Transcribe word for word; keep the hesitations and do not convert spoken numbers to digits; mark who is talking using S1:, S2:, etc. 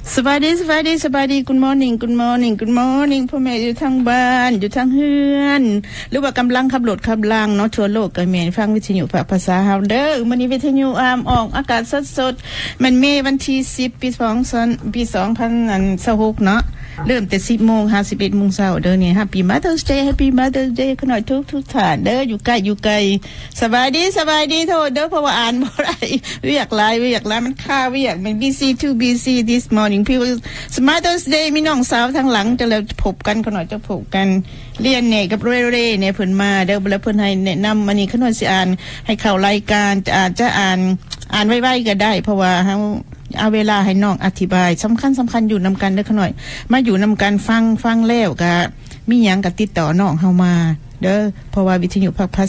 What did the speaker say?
S1: สวัสดีสวัสดีสวัสดี Good morning Good morning Good morning พ่อแม่อยู่ทางบ้านอยู่ทางเฮือนหรือว่ากำลังขับรถขับล่างเนาะทั่วโลกก็แม่นฟังวิทยุภาษาเฮาเด้อมื้อนี้วิทยุอามออกอากาศสดๆมันเมษวันที่สิบปีสองพันปีสองพันยี่สิบหกเนาะเริ่มแต่ สิบโมง ห้าสิบเอ็ดโมงเช้าเด้อนี่ Happy Mother's Day Happy Mother's Day ขอหน่อยทุกๆท่านเด้ออยู่ใกล้อยู่ไกลสบายดีสบายดีโทษเด้อเพราะว่าอ่านบ่ได้เวียกหลายเวียกหลายมันค่าเวียกมัน busy too busy this morning people Mother's Day มีน้องสาวทางหลังจะแล้วพบกันขอหน่อยจะพบกันเรียนเนี่ยกับเร่ๆเนี่ยเพิ่นมาเด้อแล้วเพิ่นให้แนะนำอันนี้ขอหน่อยสิอ่านให้เข้ารายการจะอาจจะอ่านอ่านไวๆก็ได้เพราะว่าเฮาเอาเวลาให้น้องอธิบายสำคัญสำคัญอยู่นำกันเด้อขอหน่อยมาอยู่นำกันฟังฟังแล้วก็มีหยังก็ติดต่อน้องเฮามาเด้อเพราะว่าวิทยุภาค